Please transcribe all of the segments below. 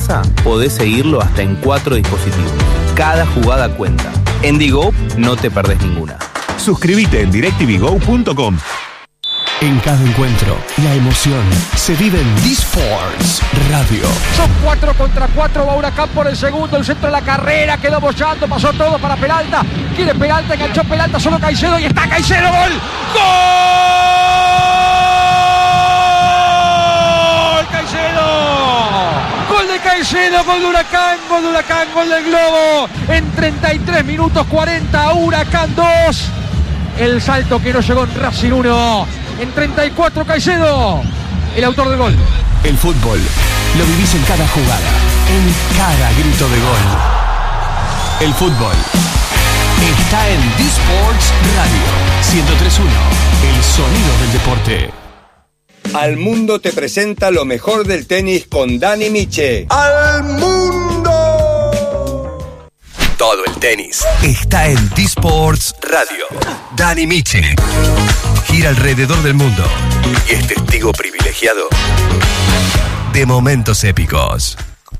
casa, podés seguirlo hasta en 4 dispositivos. Cada jugada cuenta. En Digo no te perdés ninguna. Suscríbete en directvgo.com. En cada encuentro, la emoción se vive en D-Sports Radio. Son 4 contra 4, va Huracán por el segundo, el centro de la carrera, quedó bollando, pasó todo para Peralta, quiere Peralta, enganchó Peralta, solo Caicedo y está Caicedo, ¡gol! ¡Gol! ¡Caicedo! ¡Gol de Caicedo, gol de Huracán, gol del Globo! En 33 minutos 40, Huracán 2. El salto que no llegó en Racing 1. En 34 Caicedo, el autor del gol. El fútbol lo vivís en cada jugada, en cada grito de gol. El fútbol está en D-Sports Radio 103.1, el sonido del deporte. Al Mundo te presenta lo mejor del tenis con Dani Miche. ¡Al Mundo! Todo el tenis está en D-Sports Radio. Dani Miche gira alrededor del mundo y es testigo privilegiado de momentos épicos.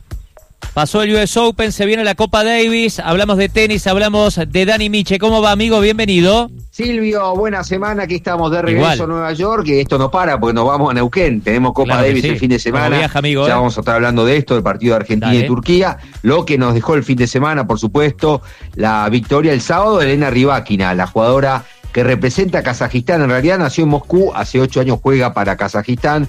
Pasó el US Open, se viene la Copa Davis, hablamos de tenis, hablamos de Dani Miche. ¿Cómo va, amigo? Bienvenido. Silvio, buena semana, aquí estamos de regreso Igual. a Nueva York, y esto no para porque nos vamos a Neuquén, tenemos Copa Claro que Davis sí. el fin de semana, Como viaja, amigo, ya vamos a estar hablando de esto, del partido de Argentina Dale. y Turquía, lo que nos dejó el fin de semana, por supuesto, la victoria el sábado de Elena Rybakina, la jugadora que representa a Kazajistán. En realidad nació en Moscú, hace 8 años juega para Kazajistán,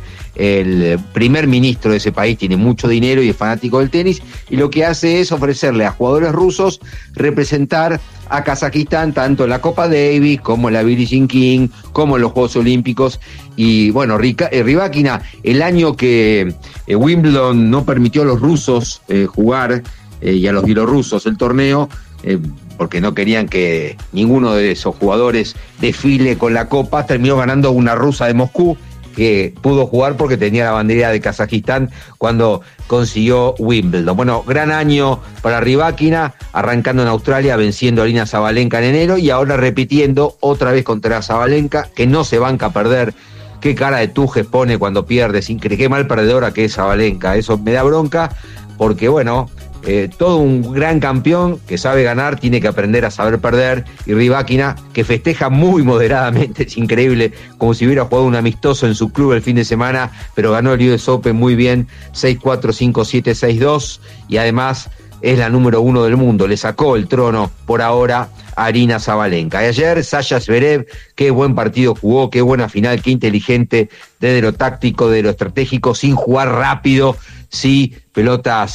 el primer ministro de ese país tiene mucho dinero y es fanático del tenis, y lo que hace es ofrecerle a jugadores rusos representar a Kazajistán tanto en la Copa Davis como en la Billie Jean King, como en los Juegos Olímpicos. Y bueno, Rybakina, el año que Wimbledon no permitió a los rusos jugar y a los bielorrusos el torneo, porque no querían que ninguno de esos jugadores desfile con la copa, terminó ganando una rusa de Moscú, que pudo jugar porque tenía la bandera de Kazajistán cuando consiguió Wimbledon. Bueno, gran año para Rybakina, arrancando en Australia, venciendo a Aryna Sabalenka en enero y ahora repitiendo otra vez contra Sabalenka, que no se banca a perder. Qué cara de Tujes pone cuando pierde, qué mal perdedora que es Sabalenka. Eso me da bronca porque, bueno, todo un gran campeón que sabe ganar tiene que aprender a saber perder, y Rybakina, que festeja muy moderadamente, es increíble, como si hubiera jugado un amistoso en su club el fin de semana, pero ganó el US Open muy bien, 6-4, 5-7, 6-2, y además es la número 1 del mundo, le sacó el trono por ahora a Aryna Sabalenka. Y ayer Sasha Zverev, qué buen partido jugó, qué buena final, qué inteligente desde lo táctico, de lo estratégico, sin jugar rápido, sí, pelotas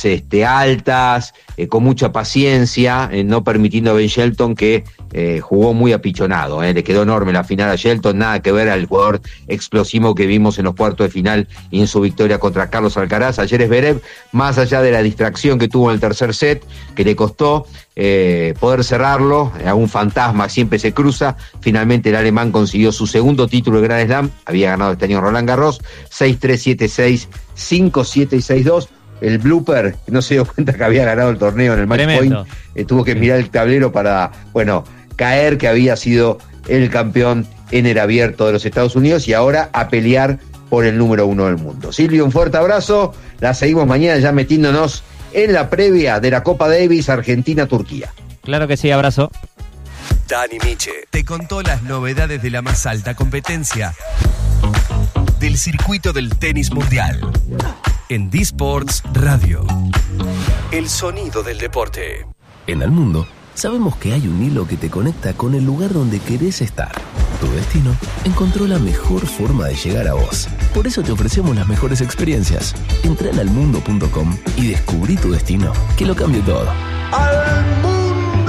altas, con mucha paciencia, no permitiendo a Ben Shelton, que jugó muy apichonado, le quedó enorme la final a Shelton, nada que ver al jugador explosivo que vimos en los cuartos de final y en su victoria contra Carlos Alcaraz. Ayer Zverev, más allá de la distracción que tuvo en el tercer set, que le costó poder cerrarlo, a un fantasma siempre se cruza, finalmente el alemán consiguió su segundo título de Grand Slam, había ganado este año Roland Garros, 6-3, 7-6, 5-7 y 6-2. El blooper, no se dio cuenta que había ganado el torneo en el match Tremendo. point, tuvo que mirar el tablero para, bueno, caer que había sido el campeón en el abierto de los Estados Unidos y ahora a pelear por el número 1 del mundo. Silvio, un fuerte abrazo, la seguimos mañana ya metiéndonos en la previa de la Copa Davis Argentina-Turquía. Claro que sí, abrazo. Dani Miche te contó las novedades de la más alta competencia del circuito del tenis mundial en D-Sports Radio. El sonido del deporte. En el mundo, sabemos que hay un hilo que te conecta con el lugar donde querés estar. Tu destino encontró la mejor forma de llegar a vos. Por eso te ofrecemos las mejores experiencias. Entra en almundo.com y descubrí tu destino, que lo cambie todo. ¡Al Mundo!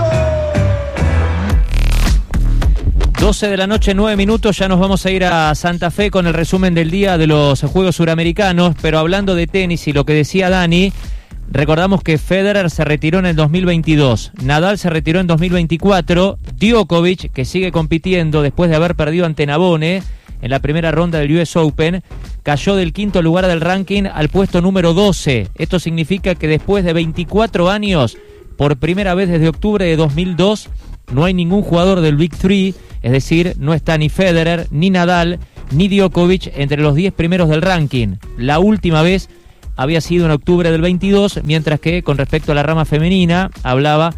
12 de la noche, 9 minutos, ya nos vamos a ir a Santa Fe con el resumen del día de los Juegos Suramericanos, pero hablando de tenis y lo que decía Dani, recordamos que Federer se retiró en el 2022, Nadal se retiró en 2024, Djokovic, que sigue compitiendo después de haber perdido ante Nabone en la primera ronda del US Open, cayó del 5º lugar del ranking al puesto número 12. Esto significa que después de 24 años, por primera vez desde octubre de 2002, no hay ningún jugador del Big Three, es decir, no está ni Federer, ni Nadal, ni Djokovic entre los 10 primeros del ranking. La última vez había sido en octubre del 22, mientras que con respecto a la rama femenina hablaba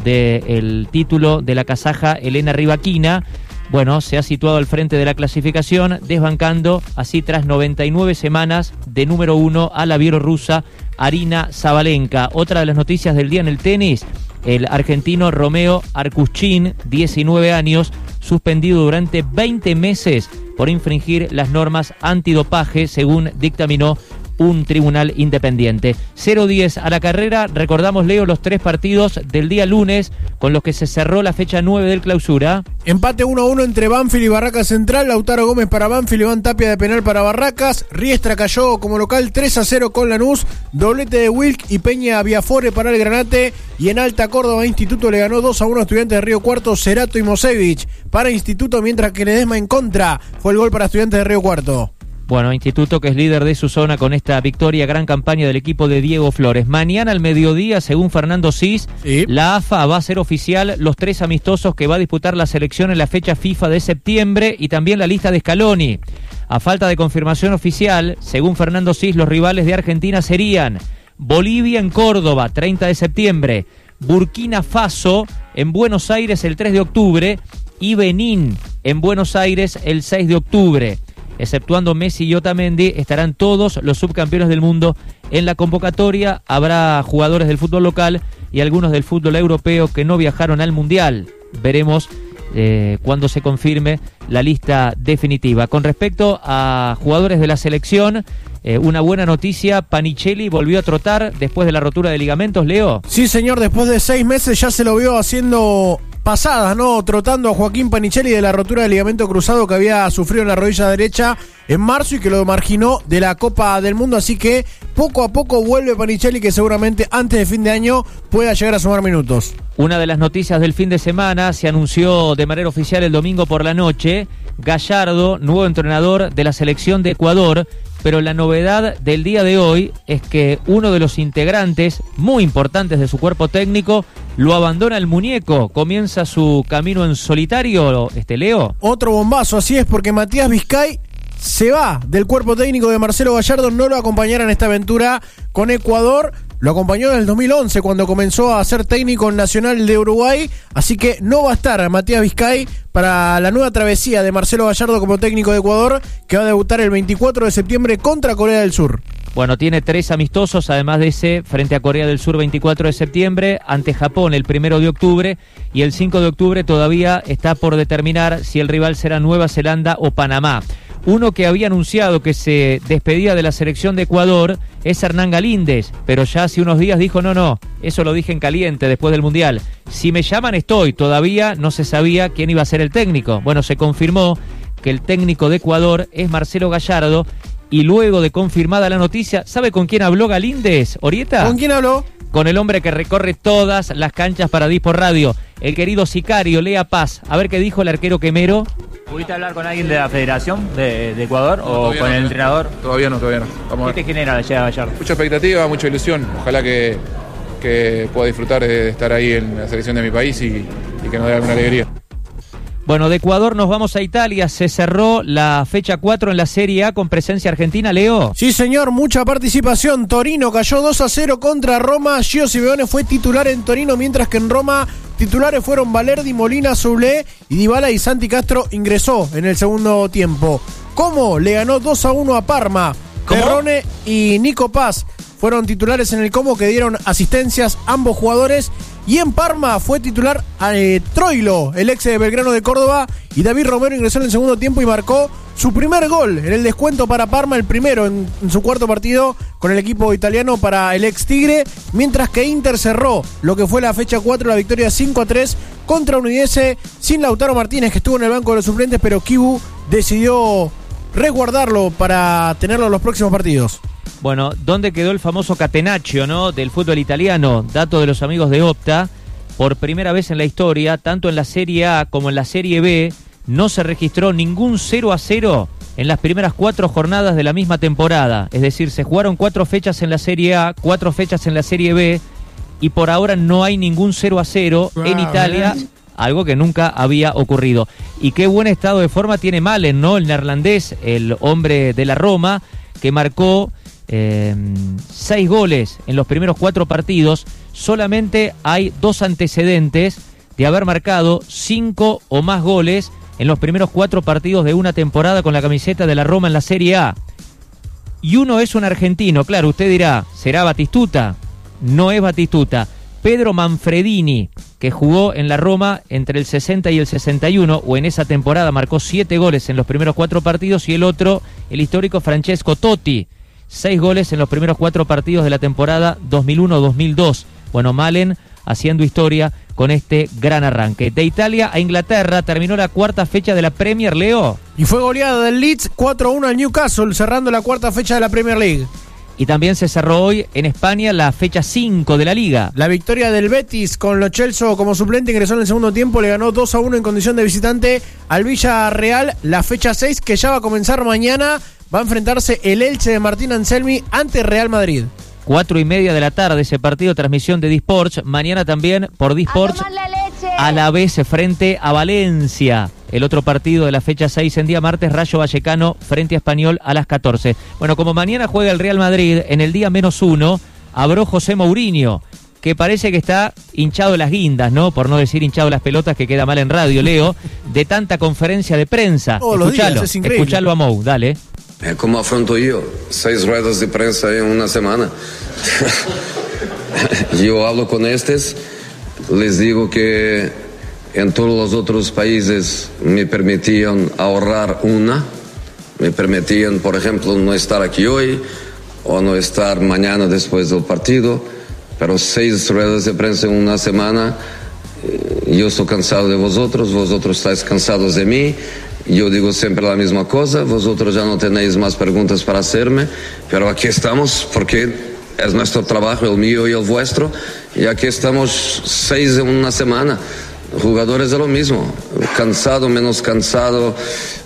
del título de la kazaja Elena Rybakina. Bueno, se ha situado al frente de la clasificación, desbancando así tras 99 semanas de número 1 a la bielorrusa Arina Sabalenka. Otra de las noticias del día en el tenis, el argentino Romeo Arkushkin, 19 años, suspendido durante 20 meses por infringir las normas antidopaje, según dictaminó un tribunal independiente. 0-10 a la carrera. Recordamos, Leo, los 3 partidos del día lunes con los que se cerró la fecha 9 del clausura. Empate 1-1 entre Banfield y Barracas Central. Lautaro Gómez para Banfield, Iván Tapia de penal para Barracas. Riestra cayó como local 3-0 con Lanús. Doblete de Wilk y Peña Viafore para el Granate. Y en Alta Córdoba, Instituto le ganó 2-1 a Estudiantes de Río Cuarto. Cerato y Mosevich para Instituto, mientras que Ledesma en contra. Fue el gol para Estudiantes de Río Cuarto. Bueno, Instituto, que es líder de su zona con esta victoria, gran campaña del equipo de Diego Flores. Mañana al mediodía, según Fernando Cis, sí, la AFA va a hacer oficial los 3 amistosos que va a disputar la selección en la fecha FIFA de septiembre y también la lista de Scaloni. A falta de confirmación oficial, según Fernando Cis, los rivales de Argentina serían Bolivia en Córdoba, 30 de septiembre, Burkina Faso en Buenos Aires el 3 de octubre y Benín en Buenos Aires el 6 de octubre. Exceptuando Messi y Otamendi, estarán todos los subcampeones del mundo en la convocatoria. Habrá jugadores del fútbol local y algunos del fútbol europeo que no viajaron al Mundial. Veremos cuando se confirme la lista definitiva. Con respecto a jugadores de la selección, una buena noticia: Panichelli volvió a trotar después de la rotura de ligamentos, Leo. Sí, señor, después de 6 meses ya se lo vio haciendo pasadas, ¿no? Trotando a Joaquín Panichelli de la rotura del ligamento cruzado que había sufrido en la rodilla derecha en marzo y que lo marginó de la Copa del Mundo, así que poco a poco vuelve Panichelli, que seguramente antes de fin de año pueda llegar a sumar minutos. Una de las noticias del fin de semana se anunció de manera oficial el domingo por la noche: Gallardo, nuevo entrenador de la selección de Ecuador. Pero la novedad del día de hoy es que uno de los integrantes muy importantes de su cuerpo técnico lo abandona el muñeco. Comienza su camino en solitario, Leo. Otro bombazo, así es, porque Matías Vizcay se va del cuerpo técnico de Marcelo Gallardo. No lo acompañará en esta aventura con Ecuador. Lo acompañó en el 2011 cuando comenzó a ser técnico en Nacional de Uruguay, así que no va a estar Matías Vizcay para la nueva travesía de Marcelo Gallardo como técnico de Ecuador, que va a debutar el 24 de septiembre contra Corea del Sur. Bueno, tiene 3 amistosos, además de ese, frente a Corea del Sur 24 de septiembre, ante Japón el 1 de octubre, y el 5 de octubre todavía está por determinar si el rival será Nueva Zelanda o Panamá. Uno que había anunciado que se despedía de la selección de Ecuador es Hernán Galíndez, pero ya hace unos días dijo no, eso lo dije en caliente después del Mundial. Si me llaman estoy, todavía no se sabía quién iba a ser el técnico. Bueno, se confirmó que el técnico de Ecuador es Marcelo Gallardo, y luego de confirmada la noticia, ¿sabe con quién habló Galíndez, Orieta? ¿Con quién habló? Con el hombre que recorre todas las canchas para Dispor Radio, el querido sicario Lea Paz. A ver qué dijo el arquero quemero. ¿Pudiste hablar con alguien de la federación de Ecuador o con el entrenador? Todavía no. Vamos a ver. ¿Qué te genera la llegada de Gallardo? Mucha expectativa, mucha ilusión. Ojalá que pueda disfrutar de estar ahí en la selección de mi país y que nos dé alguna alegría. Bueno, de Ecuador nos vamos a Italia. Se cerró la fecha 4 en la Serie A con presencia argentina, Leo. Sí, señor, mucha participación. Torino cayó 2-0 contra Roma. Gio Simeone fue titular en Torino, mientras que en Roma titulares fueron Valerdi, Molina, Soulé y Dybala, y Santi Castro ingresó en el segundo tiempo. Como le ganó 2-1 a Parma. Perrone y Nico Paz fueron titulares en el Como, que dieron asistencias ambos jugadores. Y en Parma fue titular Troilo, el ex de Belgrano de Córdoba, y David Romero ingresó en el segundo tiempo y marcó su primer gol en el descuento para Parma, el primero en su cuarto partido con el equipo italiano para el ex Tigre, mientras que Inter cerró lo que fue la fecha 4, la victoria 5-3 contra Udinese, sin Lautaro Martínez, que estuvo en el banco de los suplentes, pero Kibu decidió resguardarlo para tenerlo en los próximos partidos. Bueno, ¿dónde quedó el famoso catenaccio, no, del fútbol italiano? Dato de los amigos de Opta: por primera vez en la historia, tanto en la Serie A como en la Serie B, no se registró ningún 0-0 en las primeras 4 jornadas de la misma temporada. Es decir, se jugaron 4 fechas en la Serie A, 4 fechas en la Serie B, y por ahora no hay ningún 0-0 en Italia, algo que nunca había ocurrido. Y qué buen estado de forma tiene Malen, ¿no? El neerlandés, el hombre de la Roma, que marcó 6 goles en los primeros 4 partidos. Solamente hay 2 antecedentes de haber marcado 5 o más goles en los primeros 4 partidos de una temporada con la camiseta de la Roma en la Serie A. Y uno es un argentino. Claro, usted dirá, ¿será Batistuta? No es Batistuta. Pedro Manfredini, que jugó en la Roma entre el 60 y el 61, o en esa temporada marcó 7 goles en los primeros 4 partidos, y el otro, el histórico Francesco Totti, 6 goles en los primeros 4 partidos de la temporada 2001-2002. Bueno, Malen haciendo historia con este gran arranque. De Italia a Inglaterra terminó la 4ª fecha de la Premier, Leo. Y fue goleada del Leeds 4-1 al Newcastle, cerrando la 4ª fecha de la Premier League. Y también se cerró hoy en España la fecha 5 de la Liga. La victoria del Betis con Lo Celso como suplente ingresó en el segundo tiempo, le ganó 2-1 en condición de visitante al Villarreal. La fecha 6, que ya va a comenzar mañana, va a enfrentarse el Elche de Martín Anselmi ante Real Madrid. 4:30 de la tarde ese partido, transmisión de Disports. Mañana también por Disports, a la vez frente a Valencia. El otro partido de la fecha 6 en día martes, Rayo Vallecano frente a Español a las 14. Bueno, como mañana juega el Real Madrid, en el día -1, habló José Mourinho, que parece que está hinchado las guindas, ¿no? Por no decir hinchado las pelotas, que queda mal en radio, Leo, de tanta conferencia de prensa. Escuchalo a Mou, dale. Como afronto yo, 6 ruedas de prensa en una semana. Yo hablo con estos, les digo que en todos los otros países me permitían ahorrar una, me permitían, por ejemplo, no estar aquí hoy o no estar mañana después del partido, pero 6 ruedas de prensa en una semana, yo estoy cansado de vosotros estáis cansados de mí. Yo digo siempre la misma cosa, vosotros ya no tenéis más preguntas para hacerme, pero aquí estamos porque es nuestro trabajo, el mío y el vuestro, y aquí estamos 6 en una semana. Jugadores de lo mismo, cansado, menos cansado,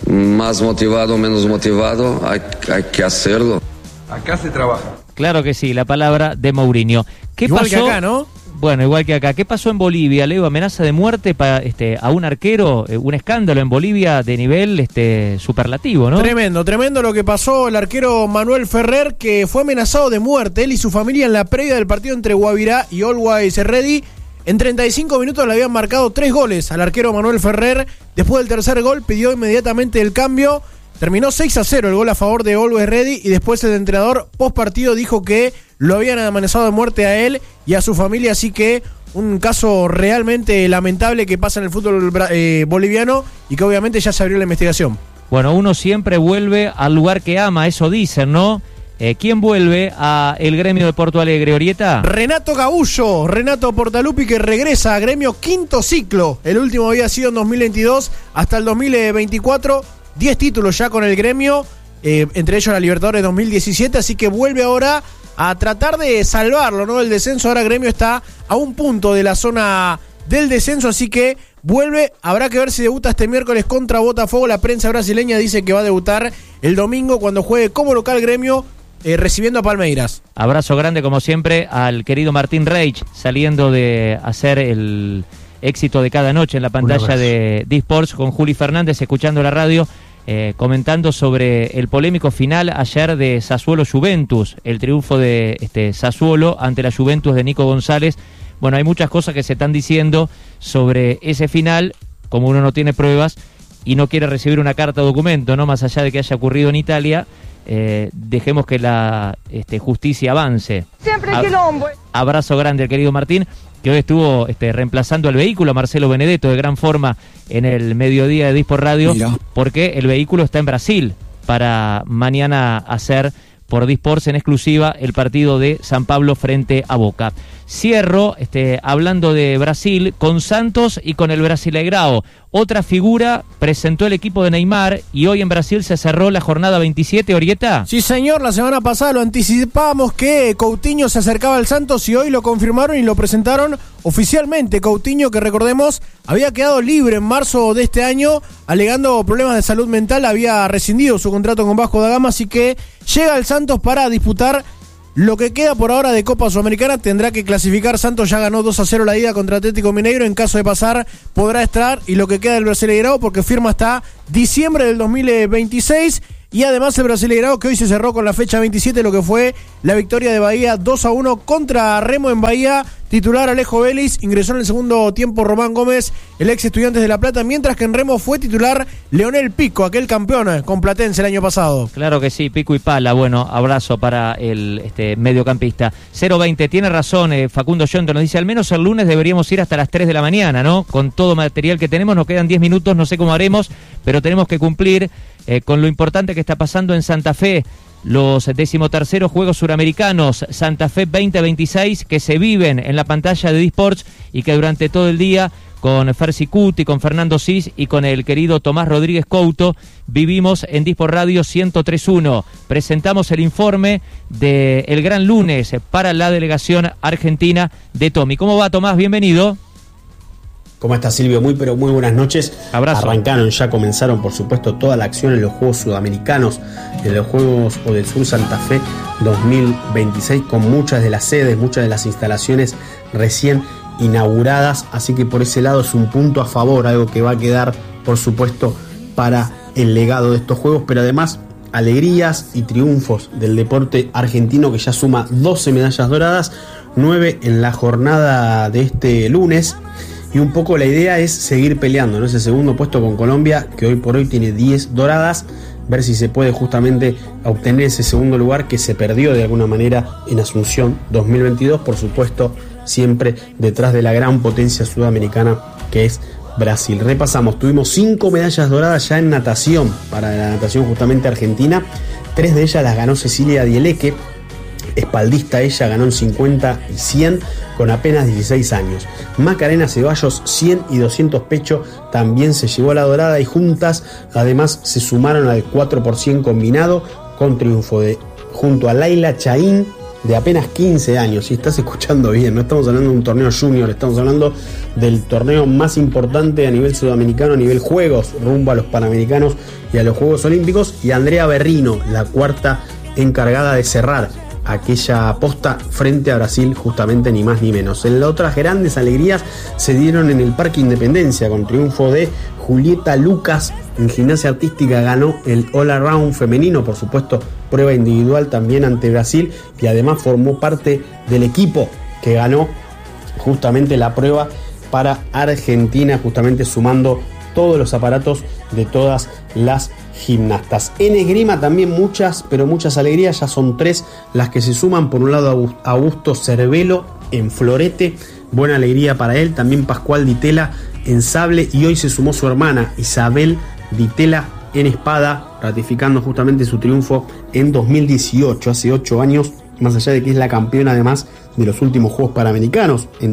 más motivado, menos motivado, hay que hacerlo. Acá se trabaja. Claro que sí, la palabra de Mourinho. ¿Qué igual pasó? Que acá, ¿no? Bueno, igual que acá. ¿Qué pasó en Bolivia, Leo? Amenaza de muerte a un arquero, un escándalo en Bolivia de nivel superlativo, ¿no? Tremendo lo que pasó. El arquero Manuel Ferrer, que fue amenazado de muerte, él y su familia, en la previa del partido entre Guavirá y Always Ready. En 35 minutos le habían marcado 3 goles al arquero Manuel Ferrer. Después del tercer gol pidió inmediatamente el cambio. Terminó 6-0 el gol a favor de Always Ready, y después el entrenador post partido dijo que lo habían amenazado de muerte a él y a su familia, así que un caso realmente lamentable que pasa en el fútbol boliviano, y que obviamente ya se abrió la investigación. Bueno, uno siempre vuelve al lugar que ama, eso dicen, ¿no? ¿Quién vuelve a el Gremio de Porto Alegre, Orieta? Renato Gaullo, Renato Portaluppi, que regresa a Gremio, 5º ciclo. El último había sido en 2022 hasta el 2024. 10 títulos ya con el Gremio, entre ellos la Libertadores 2017, así que vuelve ahora a tratar de salvarlo, ¿no? El descenso. Ahora Gremio está a un punto de la zona del descenso, así que vuelve. Habrá que ver si debuta este miércoles contra Botafogo. La prensa brasileña dice que va a debutar el domingo cuando juegue como local Gremio, recibiendo a Palmeiras. Abrazo grande como siempre al querido Martín Reich, saliendo de hacer el éxito de cada noche en la pantalla de Disports con Juli Fernández, escuchando la radio, comentando sobre el polémico final ayer de Sassuolo Juventus, el triunfo de Sassuolo ante la Juventus de Nico González. Bueno, hay muchas cosas que se están diciendo sobre ese final, como uno no tiene pruebas y no quiere recibir una carta o documento, ¿no? Más allá de que haya ocurrido en Italia, dejemos que la justicia avance. Siempre quilombo. Abrazo grande al querido Martín, que hoy estuvo reemplazando al vehículo, a Marcelo Benedetto, de gran forma en el mediodía de Disport Radio. Mira, porque el vehículo está en Brasil para mañana hacer por Disports en exclusiva el partido de San Pablo frente a Boca. Cierro hablando de Brasil con Santos y con el Brasileirao. Otra figura presentó el equipo de Neymar y hoy en Brasil se cerró la jornada 27, Orieta. Sí, señor, la semana pasada lo anticipábamos que Coutinho se acercaba al Santos y hoy lo confirmaron y lo presentaron oficialmente. Coutinho, que recordemos, había quedado libre en marzo de este año alegando problemas de salud mental, había rescindido su contrato con Vasco da Gama, así que llega al Santos para disputar lo que queda por ahora de Copa Sudamericana. Tendrá que clasificar. Santos ya ganó 2-0 la ida contra Atlético Mineiro. En caso de pasar, podrá estar. Y lo que queda del Brasileirao, porque firma hasta diciembre del 2026. Y además el Brasileirao, que hoy se cerró con la fecha 27, lo que fue la victoria de Bahía 2-1 contra Remo en Bahía. Titular Alejo Vélez, ingresó en el segundo tiempo Román Gómez, el ex Estudiantes de La Plata, mientras que en Remo fue titular Leonel Pico, aquel campeón con Platense el año pasado. Claro que sí, pico y pala. Bueno, abrazo para el mediocampista. 0-20, tiene razón Facundo Yonto, nos dice, al menos el lunes deberíamos ir hasta las 3 de la mañana, ¿no? Con todo material que tenemos, nos quedan 10 minutos, no sé cómo haremos, pero tenemos que cumplir con lo importante que está pasando en Santa Fe. Los 13º Juegos Suramericanos Santa Fe 2026 que se viven en la pantalla de Disports y que durante todo el día con Fersi Cuti, con Fernando Cis y con el querido Tomás Rodríguez Couto vivimos en Disport Radio 103.1. Presentamos el informe del gran lunes para la delegación argentina de Tommy. ¿Cómo va, Tomás? Bienvenido. ¿Cómo estás, Silvio? Muy buenas noches. Abrazo. Comenzaron por supuesto toda la acción en los Juegos Sudamericanos, en los Juegos del Sur Santa Fe 2026, con muchas de las sedes, muchas de las instalaciones recién inauguradas, así que por ese lado es un punto a favor, algo que va a quedar por supuesto para el legado de estos Juegos, pero además alegrías y triunfos del deporte argentino, que ya suma 12 medallas doradas, 9 en la jornada de este lunes. Y un poco la idea es seguir peleando, ¿no? Ese segundo puesto con Colombia, que hoy por hoy tiene 10 doradas, ver si se puede justamente obtener ese segundo lugar que se perdió de alguna manera en Asunción 2022, por supuesto siempre detrás de la gran potencia sudamericana que es Brasil. Repasamos, tuvimos 5 medallas doradas ya en natación, para la natación justamente argentina, 3 de ellas las ganó Cecilia Dieleque, espaldista ella, ganó en 50 y 100 con apenas 16 años. Macarena Ceballos, 100 y 200 pecho, también se llevó a la dorada y juntas además se sumaron al 4x100 combinado con triunfo junto a Laila Chaín, de apenas 15 años. Y estás escuchando bien, no estamos hablando de un torneo junior, estamos hablando del torneo más importante a nivel sudamericano, a nivel juegos, rumbo a los Panamericanos y a los Juegos Olímpicos. Y Andrea Berrino, la cuarta encargada de cerrar aquella posta frente a Brasil, justamente, ni más ni menos. En las otras grandes alegrías se dieron en el Parque Independencia, con triunfo de Julieta Lucas. En gimnasia artística ganó el All Around femenino, por supuesto prueba individual también ante Brasil, y además formó parte del equipo que ganó justamente la prueba para Argentina, justamente sumando todos los aparatos de todas las gimnastas. En esgrima también muchas alegrías, ya son 3 las que se suman. Por un lado Augusto Cervelo en florete, buena alegría para él, también Pascual Ditela en sable, y hoy se sumó su hermana Isabel Ditela en espada, ratificando justamente su triunfo en 2018, hace 8 años, más allá de que es la campeona además de los últimos Juegos Panamericanos en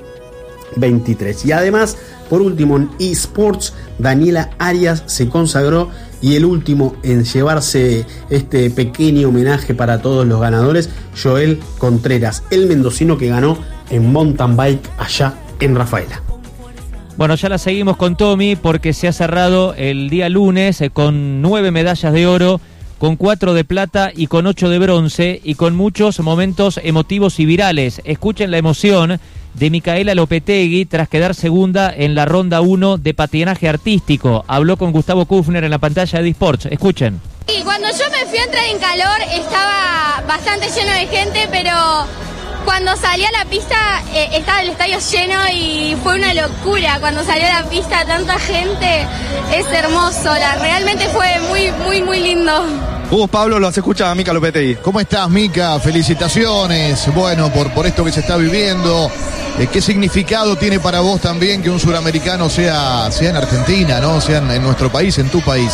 2023. Y además, por último, en eSports, Daniela Arias se consagró, y el último en llevarse este pequeño homenaje para todos los ganadores, Joel Contreras, el mendocino que ganó en mountain bike allá en Rafaela. Bueno, ya la seguimos con Tommy porque se ha cerrado el día lunes con 9 medallas de oro, con 4 de plata y con 8 de bronce, y con muchos momentos emotivos y virales. Escuchen la emoción de Micaela Lopetegui tras quedar segunda en la ronda 1 de patinaje artístico. Habló con Gustavo Kufner en la pantalla de Disports. Escuchen. Y cuando yo me fui a entrar en calor estaba bastante lleno de gente, pero cuando salí a la pista estaba el estadio lleno y fue una locura. Cuando salió a la pista tanta gente, es hermoso. Realmente fue muy lindo. Pablo, lo has escuchado a Mica Lopetegui. ¿Cómo estás, Mica? Felicitaciones, bueno, por esto que se está viviendo. ¿Qué significado tiene para vos también que un suramericano sea en Argentina, ¿no? Sea en nuestro país, en tu país?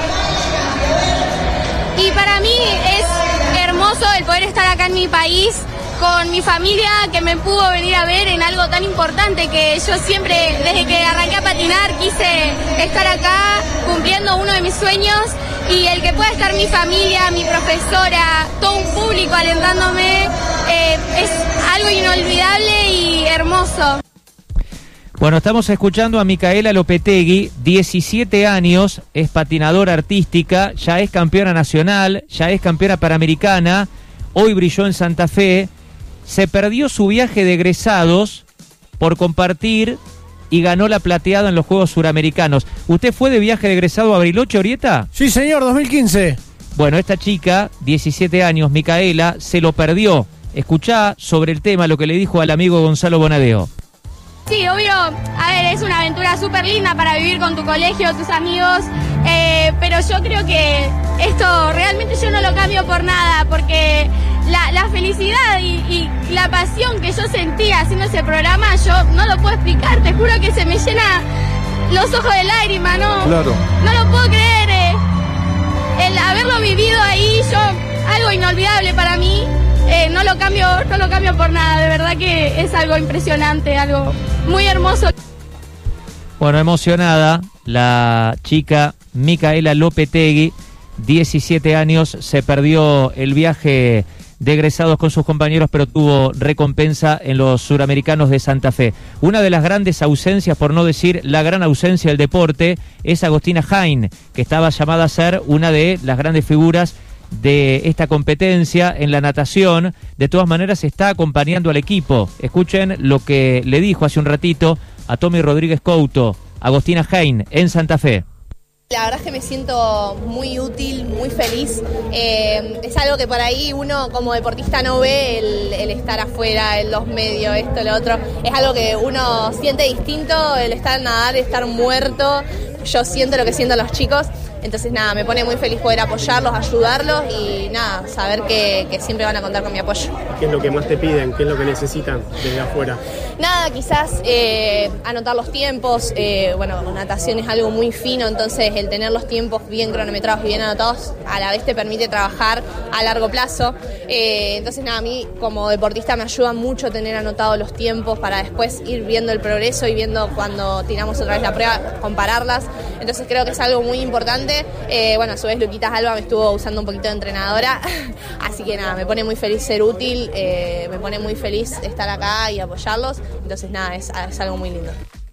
Y para mí es hermoso el poder estar acá en mi país, con mi familia que me pudo venir a ver en algo tan importante que yo siempre, desde que arranqué a patinar, quise estar acá cumpliendo uno de mis sueños, y el que pueda estar mi familia, mi profesora, todo un público alentándome, es algo inolvidable y hermoso. Bueno, estamos escuchando a Micaela Lopetegui, 17 años, es patinadora artística, ya es campeona nacional, ya es campeona panamericana, hoy brilló en Santa Fe. Se perdió su viaje de egresados por compartir y ganó la plateada en los Juegos Suramericanos. ¿Usted fue de viaje de egresado a Bariloche, Orieta? Sí, señor, 2015. Bueno, esta chica, 17 años, Micaela, se lo perdió. Escuchá sobre el tema lo que le dijo al amigo Gonzalo Bonadeo. Sí, obvio, a ver, es una aventura súper linda para vivir con tu colegio, tus amigos, pero yo creo que esto realmente yo no lo cambio por nada, porque la felicidad y la pasión que yo sentía haciendo ese programa, yo no lo puedo explicar, te juro que se me llena los ojos de lágrimas, ¿no? Claro. No lo puedo creer, el haberlo vivido ahí, algo inolvidable para mí. No lo cambio por nada, de verdad que es algo impresionante, algo muy hermoso. Bueno, emocionada, la chica Micaela Lopetegui, 17 años, se perdió el viaje de egresados con sus compañeros, pero tuvo recompensa en los Suramericanos de Santa Fe. Una de las grandes ausencias, por no decir la gran ausencia del deporte, es Agostina Hain, que estaba llamada a ser una de las grandes figuras de esta competencia en la natación. De todas maneras está acompañando al equipo. Escuchen lo que le dijo hace un ratito a Tommy Rodríguez Couto, Agostina Hain, en Santa Fe. La verdad es que me siento muy útil, muy feliz. Es algo que por ahí uno como deportista no ve, el estar afuera, en los medios, esto, lo otro. Es algo que uno siente distinto, el estar en nadar, estar muerto. Yo siento lo que sienten los chicos. Entonces nada, me pone muy feliz poder apoyarlos, ayudarlos y nada, saber que siempre van a contar con mi apoyo. ¿Qué es lo que más te piden? ¿Qué es lo que necesitan desde afuera? Nada, quizás anotar los tiempos, bueno, natación es algo muy fino, entonces el tener los tiempos bien cronometrados y bien anotados a la vez te permite trabajar a largo plazo. Entonces nada, a mí como deportista me ayuda mucho tener anotados los tiempos para después ir viendo el progreso y viendo cuando tiramos otra vez la prueba, compararlas. Entonces creo que es algo muy importante. Bueno, a su vez Luquitas Alba me estuvo usando un poquito de entrenadora, así que nada, me pone muy feliz ser útil, me pone muy feliz estar acá y apoyarlos, entonces nada, es algo muy lindo.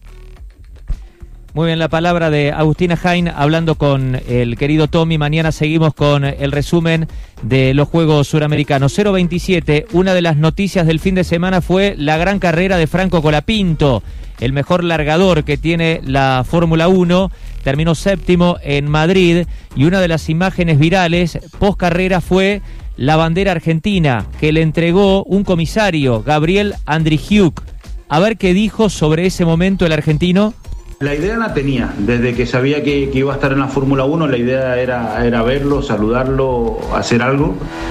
Muy bien, la palabra de Agustina Hain hablando con el querido Tommy. Mañana seguimos con el resumen de los Juegos Suramericanos. 027, una de las noticias del fin de semana fue la gran carrera de Franco Colapinto, el mejor largador que tiene la Fórmula 1, terminó séptimo en Madrid y una de las imágenes virales post carrera fue la bandera argentina que le entregó un comisario, Gabriel Andrigiuk. A ver qué dijo sobre ese momento el argentino. La idea la tenía, desde que sabía que iba a estar en la Fórmula 1, la idea era verlo, saludarlo, hacer algo.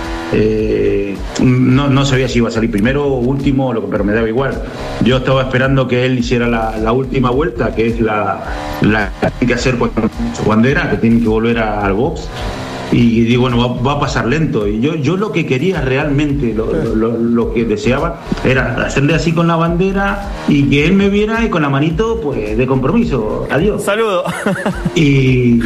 No sabía si iba a salir primero o último, pero me daba igual. Yo estaba esperando que él hiciera la última vuelta, que es la que tiene que hacer con su bandera, que tiene que volver al box. Y digo, bueno, va a pasar lento. Y yo lo que quería realmente, lo que deseaba, era hacerle así con la bandera y que él me viera y con la manito, pues, de compromiso. Adiós. Saludo. Y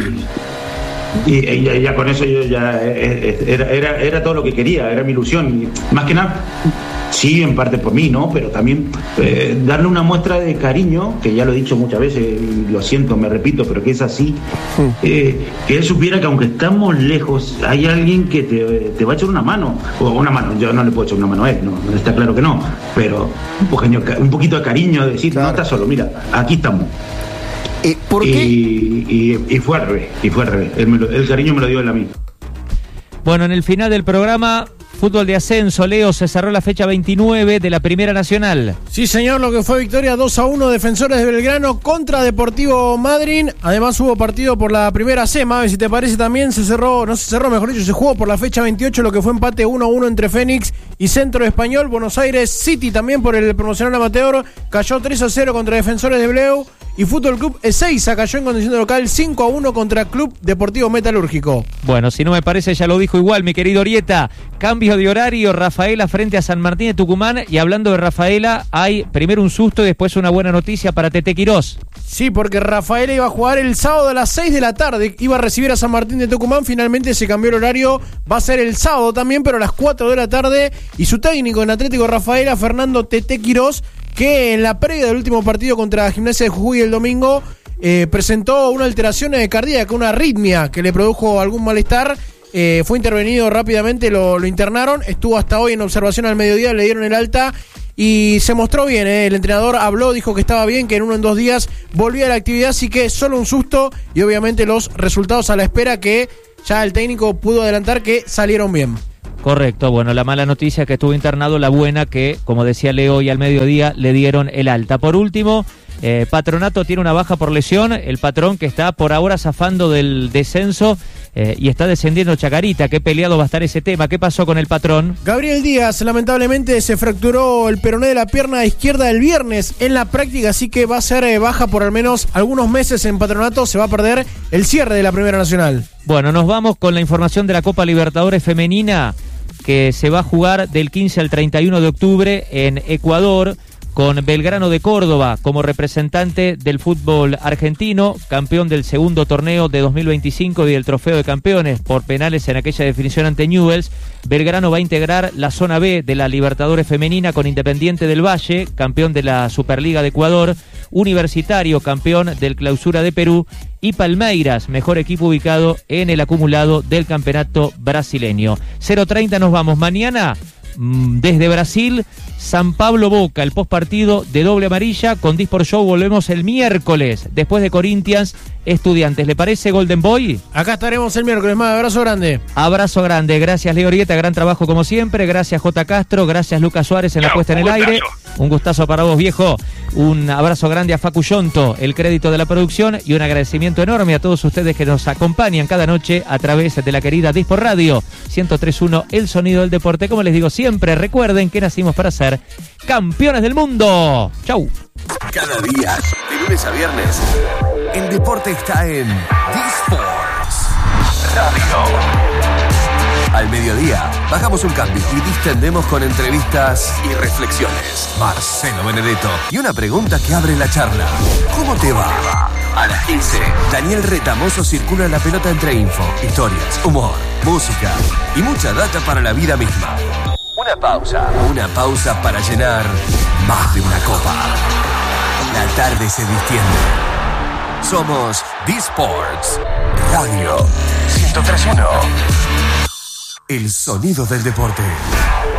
ya con eso yo ya era todo lo que quería, era mi ilusión. Y más que nada, sí, en parte por mí, ¿no? Pero también darle una muestra de cariño, que ya lo he dicho muchas veces, y lo siento, me repito, pero que es así, que él supiera que aunque estamos lejos, hay alguien que te va a echar una mano, o una mano, yo no le puedo echar una mano a él, no, está claro que no, pero un poquito de cariño, de decir, claro, no estás solo, mira, aquí estamos. ¿Por qué? Y fue al revés, el cariño me lo dio él a mí. Bueno, en el final del programa, fútbol de ascenso, Leo, se cerró la fecha 29 de la Primera Nacional. Sí, señor, lo que fue victoria 2-1, Defensores de Belgrano contra Deportivo Madryn. Además hubo partido por la Primera C, Mabe, si te parece también se jugó por la fecha 28, lo que fue empate 1-1 entre Fénix y Centro Español. Buenos Aires City también por el promocional amateur cayó 3-0 contra Defensores de Bleu. Y Fútbol Club Ezeiza cayó en condición de local 5-1 contra Club Deportivo Metalúrgico. Bueno, si no me parece, ya lo dijo igual, mi querido Orieta. Cambio de horario, Rafaela frente a San Martín de Tucumán. Y hablando de Rafaela, hay primero un susto y después una buena noticia para Tete Quirós. Sí, porque Rafaela iba a jugar el sábado a las 6 de la tarde. Iba a recibir a San Martín de Tucumán. Finalmente se cambió el horario. Va a ser el sábado también, pero a las 4 de la tarde. Y su técnico en Atlético Rafaela, Fernando Tete Quirós, que en la previa del último partido contra Gimnasia de Jujuy el domingo presentó una alteración cardíaca, una arritmia que le produjo algún malestar. Fue intervenido rápidamente, lo internaron, estuvo hasta hoy en observación al mediodía, le dieron el alta y se mostró bien, el entrenador habló, dijo que estaba bien, que en 1 o 2 días volvía a la actividad, así que solo un susto y obviamente los resultados a la espera, que ya el técnico pudo adelantar que salieron bien. Correcto, bueno, la mala noticia es que estuvo internado, la buena que, como decía Leo, hoy al mediodía le dieron el alta. Por último, Patronato tiene una baja por lesión, el Patrón que está por ahora zafando del descenso y está descendiendo Chacarita. Qué peleado va a estar ese tema. ¿Qué pasó con el Patrón? Gabriel Díaz lamentablemente se fracturó el peroné de la pierna izquierda el viernes en la práctica, así que va a ser baja por al menos algunos meses en Patronato. Se va a perder el cierre de la Primera Nacional. Bueno, nos vamos con la información de la Copa Libertadores Femenina, que se va a jugar del 15 al 31 de octubre en Ecuador, con Belgrano de Córdoba como representante del fútbol argentino, campeón del segundo torneo de 2025 y del Trofeo de Campeones por penales en aquella definición ante Newell's. Belgrano va a integrar la zona B de la Libertadores Femenina con Independiente del Valle, campeón de la Superliga de Ecuador, Universitario, campeón del Clausura de Perú, y Palmeiras, mejor equipo ubicado en el acumulado del campeonato brasileño. 0:30 nos vamos. Mañana, desde Brasil, San Pablo Boca, el postpartido de doble amarilla con Disport Show. Volvemos el miércoles, después de Corinthians Estudiantes. ¿Le parece, Golden Boy? Acá estaremos el miércoles más. Abrazo grande. Abrazo grande. Gracias, Leo Orieta. Gran trabajo como siempre. Gracias, J. Castro. Gracias, Lucas Suárez en la puesta en el aire. Un gustazo para vos, viejo. Un abrazo grande a Facu Yonto, el crédito de la producción, y un agradecimiento enorme a todos ustedes que nos acompañan cada noche a través de la querida Disport Radio 103.1, el sonido del deporte. Como les digo siempre, recuerden que nacimos para ser campeones del mundo. Chau. Cada día, de lunes a viernes, el deporte está en Disports Radio. Al mediodía, bajamos un cambio y distendemos con entrevistas y reflexiones. Marcelo Benedetto y una pregunta que abre la charla. ¿Cómo te va? A las 15, Daniel Retamoso circula la pelota entre info, historias, humor, música y mucha data para la vida misma. Una pausa para llenar más de una copa. La tarde se distiende. Somos Disports Radio 103.1. El sonido del deporte.